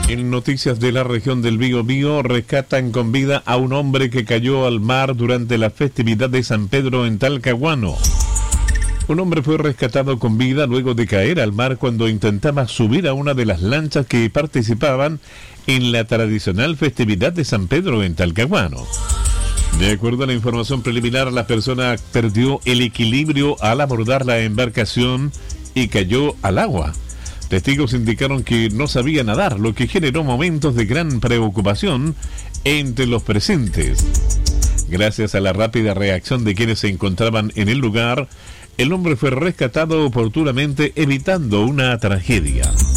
En noticias de la región del Biobío, rescatan con vida a un hombre que cayó al mar durante la festividad de San Pedro en Talcahuano. Un hombre fue rescatado con vida luego de caer al mar cuando intentaba subir a una de las lanchas que participaban en la tradicional festividad de San Pedro en Talcahuano. De acuerdo a la información preliminar, la persona perdió el equilibrio al abordar la embarcación y cayó al agua. Testigos indicaron que no sabía nadar, lo que generó momentos de gran preocupación entre los presentes. Gracias a la rápida reacción de quienes se encontraban en el lugar, el hombre fue rescatado oportunamente, evitando una tragedia.